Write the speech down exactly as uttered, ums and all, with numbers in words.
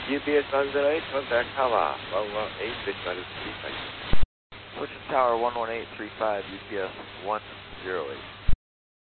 U P S one zero eight, contact Hava, one one eight three five three five. Switching tower one one eight three five, U P S one zero eight.